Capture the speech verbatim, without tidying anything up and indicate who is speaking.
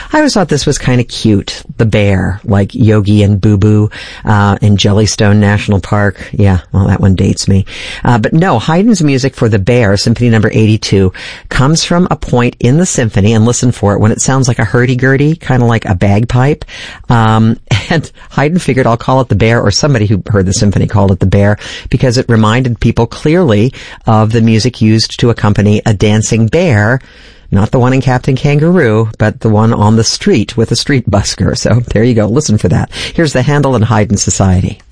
Speaker 1: I always thought this was kind of cute. The bear, like Yogi and Boo Boo, uh, in Jellystone National Park. Yeah, well, that one dates me. Uh, but no, Haydn's music for the bear, Symphony number eighty-two, comes from a point in the symphony, and listen for it, when it sounds like a hurdy-gurdy, kind of like a bagpipe. Um, and Haydn figured I'll call it the bear, or somebody who heard the symphony called it the bear, because it reminded people clearly of the music used to accompany a dancing bear. Not the one in Captain Kangaroo, but the one on the street with a street busker. So there you go. Listen for that. Here's the Handel and Haydn Society.